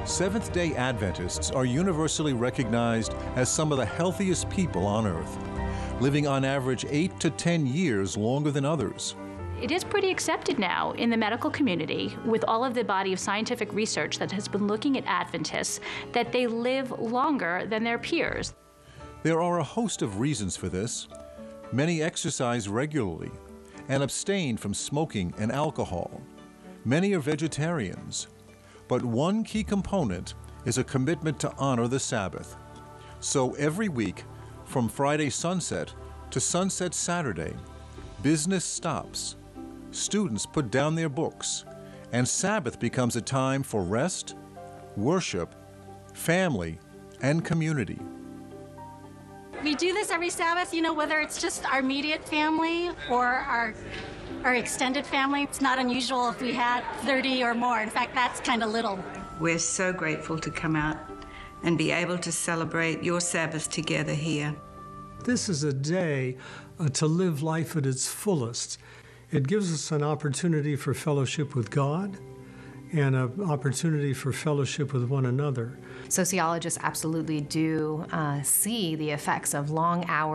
Seventh-day Adventists are universally recognized as some of the healthiest people on earth, living on average 8 to 10 years longer than others. It is pretty accepted now in the medical community, with all of the body of scientific research that has been looking at Adventists, that they live longer than their peers. There are a host of reasons for this. Many exercise regularly and abstain from smoking and alcohol. Many are vegetarians. But one key component is a commitment to honor the Sabbath. So every week, from Friday sunset to sunset Saturday, business stops. Students put down their books, and Sabbath becomes a time for rest, worship, family, and community. We do this every Sabbath, whether it's just our immediate family or our extended family. It's not unusual if we had 30 or more. In fact, that's kind of little. We're so grateful to come out and be able to celebrate your Sabbath together here. This is a day to live life at its fullest. It gives us an opportunity for fellowship with God and an opportunity for fellowship with one another. Sociologists absolutely do see the effects of long hours